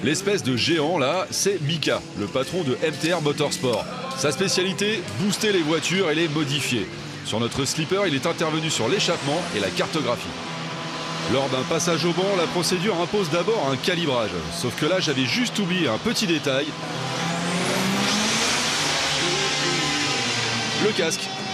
L'espèce de géant là, c'est Mika, le patron de MTR Motorsport. Sa spécialité, booster les voitures et les modifier. Sur notre slipper, il est intervenu sur l'échappement et la cartographie. Lors d'un passage au banc, la procédure impose d'abord un calibrage. Sauf que là, j'avais juste oublié un petit détail. Le casque.